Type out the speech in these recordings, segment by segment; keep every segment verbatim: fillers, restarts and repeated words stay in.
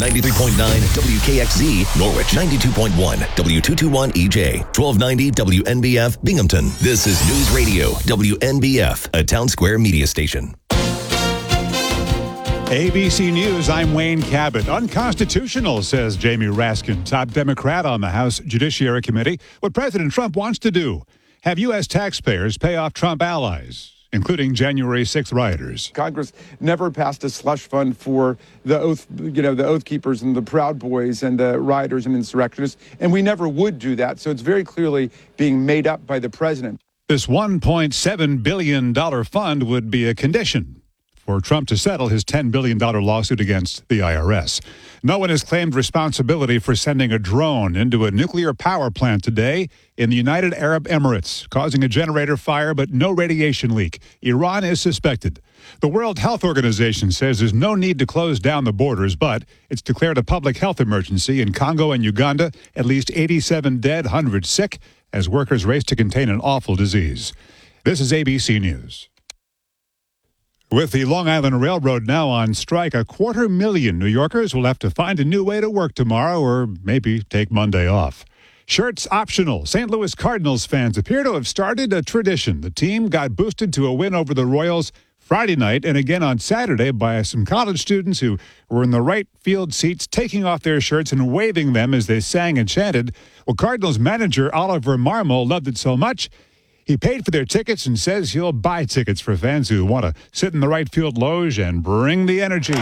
ninety-three point nine W K X Z, Norwich, ninety-two point one W two twenty-one E J, twelve ninety W N B F, Binghamton. This is News Radio, W N B F, a Town Square media station. A B C News, I'm Wayne Cabot. Unconstitutional, says Jamie Raskin, top Democrat on the House Judiciary Committee. What President Trump wants to do, have U S taxpayers pay off Trump allies, including January sixth rioters. Congress never passed a slush fund for the oath, you know, the Oath Keepers and the Proud Boys and the rioters and insurrectionists, and we never would do that. So it's very clearly being made up by the president. This one point seven billion dollars fund would be a condition for Trump to settle his ten billion dollars lawsuit against the I R S. No one has claimed responsibility for sending a drone into a nuclear power plant today in the United Arab Emirates, causing a generator fire but no radiation leak. Iran is suspected. The World Health Organization says there's no need to close down the borders, but it's declared a public health emergency in Congo and Uganda. At least eighty-seven dead, hundreds sick, as workers race to contain an awful disease. This is A B C News. With the Long Island Railroad now on strike, a quarter million New Yorkers will have to find a new way to work tomorrow or maybe take Monday off. Shirts optional. Saint Louis Cardinals fans appear to have started a tradition. The team got boosted to a win over the Royals Friday night and again on Saturday by some college students who were in the right field seats taking off their shirts and waving them as they sang and chanted. Well, Cardinals manager Oliver Marmol loved it so much, he paid for their tickets and says he'll buy tickets for fans who want to sit in the right field loge and bring the energy.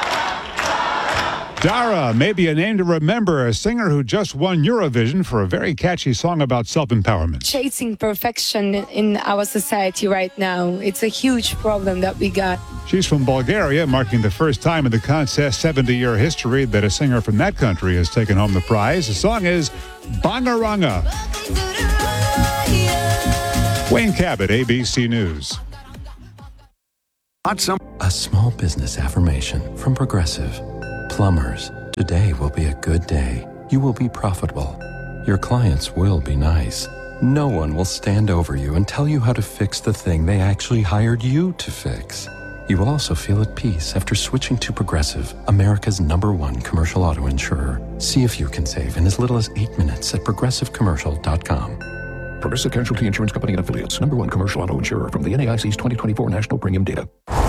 Dara may be a name to remember, a singer who just won Eurovision for a very catchy song about self-empowerment. Chasing perfection in our society right now, it's a huge problem that we got. She's from Bulgaria, marking the first time in the contest's seventy-year history that a singer from that country has taken home the prize. The song is Bangaranga. Wayne Cabot, A B C News. A small business affirmation from Progressive. Plumbers, today will be a good day. You will be profitable. Your clients will be nice. No one will stand over you and tell you how to fix the thing they actually hired you to fix. You will also feel at peace after switching to Progressive, America's number one commercial auto insurer. See if you can save in as little as eight minutes at progressive commercial dot com. Progressive Casualty Insurance Company and Affiliates, number one commercial auto insurer from the N A I C's twenty twenty-four National Premium Data.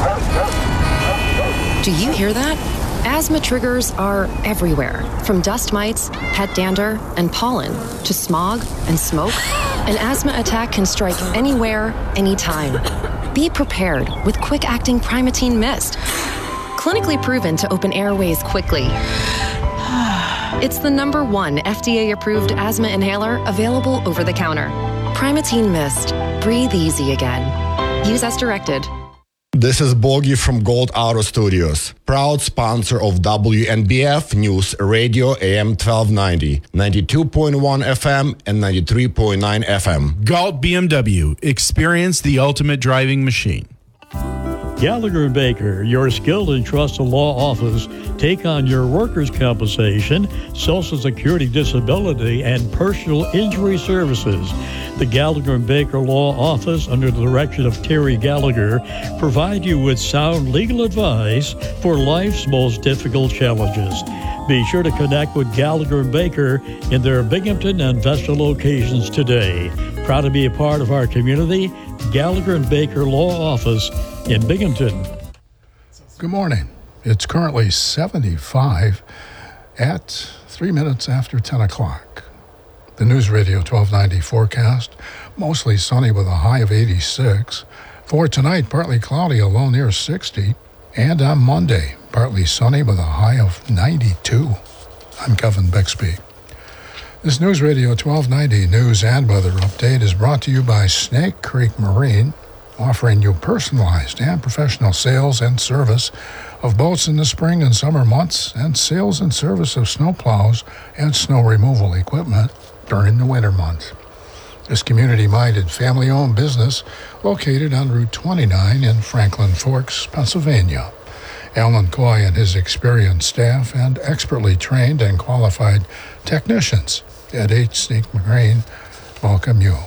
Do you hear that? Asthma triggers are everywhere, from dust mites, pet dander, and pollen, to smog and smoke. An asthma attack can strike anywhere, anytime. Be prepared with quick-acting Primatene Mist. Clinically proven to open airways quickly. It's the number one F D A-approved asthma inhaler available over the counter. Primatene Mist. Breathe easy again. Use as directed. This is Bogie from Gold Auto Studios, proud sponsor of W N B F News Radio A M twelve ninety, ninety-two point one F M and ninety-three point nine F M. Galt B M W. Experience the ultimate driving machine. Gallagher and Baker, your skilled and trusted law office, take on your workers' compensation, Social Security disability, and personal injury services. The Gallagher and Baker Law Office, under the direction of Terry Gallagher, provide you with sound legal advice for life's most difficult challenges. Be sure to connect with Gallagher and Baker in their Binghamton and Vesta locations today. Proud to be a part of our community, Gallagher and Baker Law Office in Binghamton. Good morning. It's currently seventy-five at three minutes after ten o'clock. The News Radio twelve ninety forecast, mostly sunny with a high of eighty-six. For tonight, partly cloudy, a low near sixty. And on Monday, partly sunny with a high of ninety-two. I'm Kevin Bixby. This News Radio twelve ninety news and weather update is brought to you by Snake Creek Marine, offering you personalized and professional sales and service of boats in the spring and summer months and sales and service of snowplows and snow removal equipment during the winter months. This community-minded, family-owned business located on Route twenty-nine in Franklin Forks, Pennsylvania. Alan Coy and his experienced staff and expertly trained and qualified technicians at H. Snake Marine welcome you.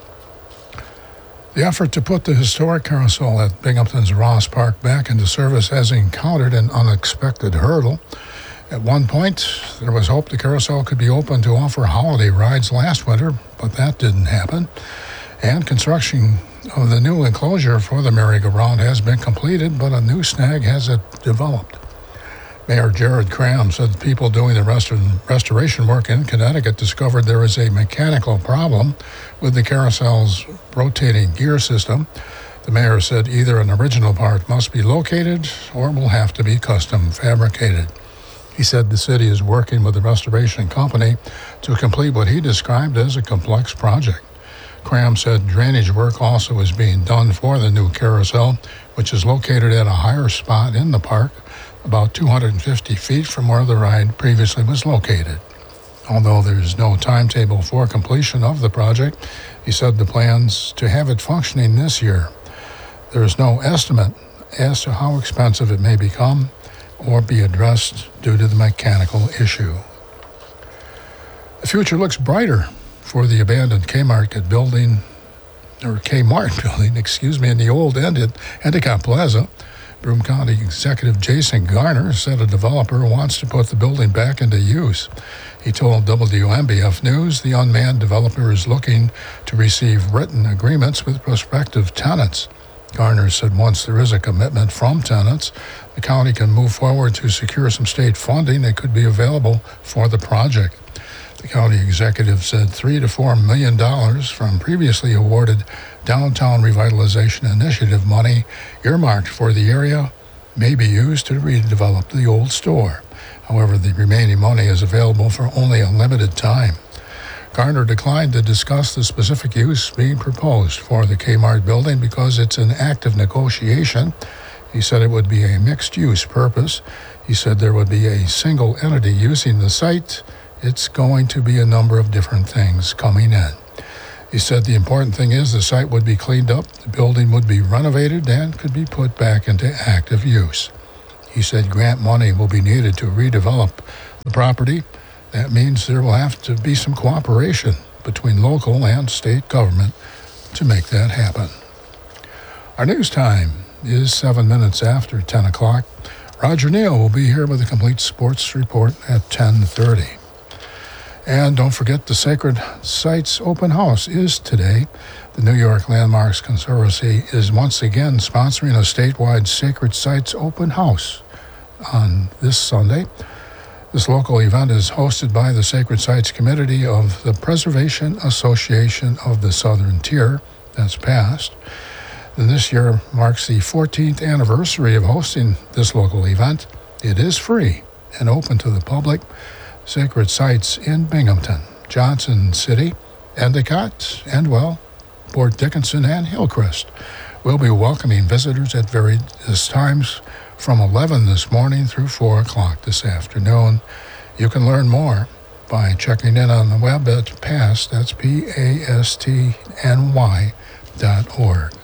The effort to put the historic carousel at Binghamton's Ross Park back into service has encountered an unexpected hurdle. At one point, there was hope the carousel could be open to offer holiday rides last winter, but that didn't happen. And construction of the new enclosure for the merry-go-round has been completed, but a new snag hasn't developed. Mayor Jared Cram said people doing the restor- restoration work in Connecticut discovered there is a mechanical problem with the carousel's rotating gear system. The mayor said either an original part must be located or will have to be custom fabricated. He said the city is working with the restoration company to complete what he described as a complex project. Cram said drainage work also is being done for the new carousel, which is located at a higher spot in the park, about two hundred fifty feet from where the ride previously was located. Although there's no timetable for completion of the project, he said the plans to have it functioning this year. There is no estimate as to how expensive it may become or be addressed due to the mechanical issue. The future looks brighter for the abandoned Kmart building, or Kmart building, excuse me, in the old Endicott Plaza. Broome County Executive Jason Garner said a developer wants to put the building back into use. He told W N B F News the unmanned developer is looking to receive written agreements with prospective tenants. Garner said once there is a commitment from tenants, the county can move forward to secure some state funding that could be available for the project. The county executive said three to four million dollars from previously awarded Downtown Revitalization Initiative money earmarked for the area may be used to redevelop the old store. However, the remaining money is available for only a limited time. Garner declined to discuss the specific use being proposed for the Kmart building because it's an active negotiation. He said it would be a mixed-use purpose. He said there would be a single entity using the site. It's going to be a number of different things coming in. He said the important thing is the site would be cleaned up, the building would be renovated, and could be put back into active use. He said grant money will be needed to redevelop the property. That means there will have to be some cooperation between local and state government to make that happen. Our news time is seven minutes after ten o'clock. Roger Neal will be here with a complete sports report at ten thirty. And don't forget the Sacred Sites Open House is today. The New York Landmarks Conservancy is once again sponsoring a statewide Sacred Sites Open House on this Sunday. This local event is hosted by the Sacred Sites Committee of the Preservation Association of the Southern Tier. That's past. And this year marks the fourteenth anniversary of hosting this local event. It is free and open to the public. Sacred Sites in Binghamton, Johnson City, Endicott, and, well, Port Dickinson and Hillcrest will be welcoming visitors at various times from eleven this morning through four o'clock this afternoon. You can learn more by checking in on the web at past, that's P A S T N Y dot org.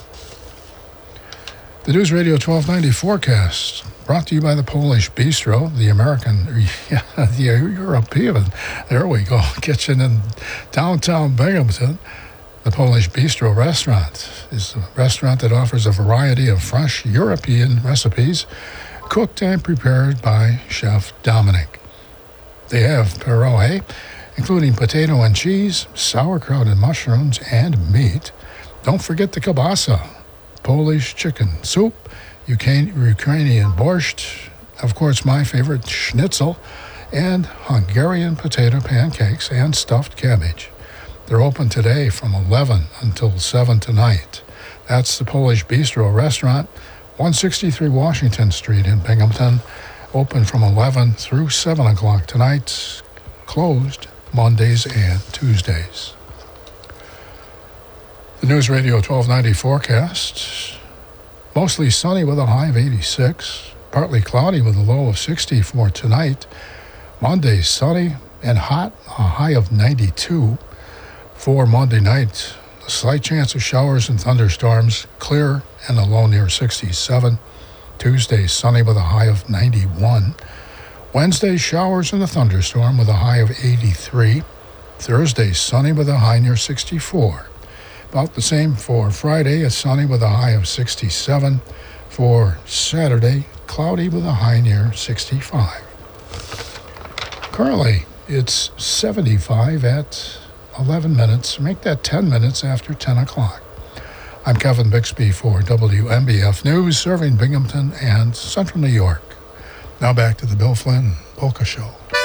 The News Radio twelve ninety forecast brought to you by the Polish Bistro, the American, yeah, the European, there we go, kitchen in downtown Binghamton. The Polish Bistro restaurant is a restaurant that offers a variety of fresh European recipes cooked and prepared by Chef Dominic. They have pierogi, including potato and cheese, sauerkraut and mushrooms, and meat. Don't forget the kielbasa, Polish chicken soup, Ukrainian borscht, of course my favorite, schnitzel, and Hungarian potato pancakes and stuffed cabbage. They're open today from eleven until seven tonight. That's the Polish Bistro restaurant, one sixty-three Washington Street in Binghamton, open from eleven through seven o'clock tonight, closed Mondays and Tuesdays. The News Radio twelve ninety forecast. Mostly sunny with a high of eighty-six. Partly cloudy with a low of sixty for tonight. Monday sunny and hot, a high of ninety-two. For Monday night, a slight chance of showers and thunderstorms, clear and a low near sixty-seven. Tuesday sunny with a high of ninety-one. Wednesday showers and a thunderstorm with a high of eighty-three. Thursday sunny with a high near sixty-four. About the same for Friday, it's sunny with a high of sixty-seven. For Saturday, cloudy with a high near sixty-five. Currently, it's seventy-five at eleven minutes. Make that ten minutes after ten o'clock. I'm Kevin Bixby for W M B F News, serving Binghamton and Central New York. Now back to the Bill Flynn Polka Show.